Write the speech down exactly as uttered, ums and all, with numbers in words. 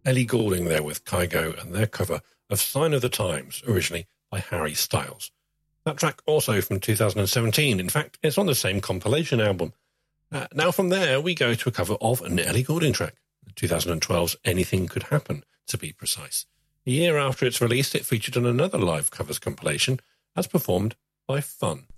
Ellie Goulding there with Kygo and their cover of Sign of the Times, originally by Harry Styles. That track also from two thousand seventeen. In fact, it's on the same compilation album. Uh, now from there, we go to a cover of an Ellie Goulding track, twenty twelve's Anything Could Happen, to be precise. A year after its release, it featured on another live covers compilation, as performed by Fun.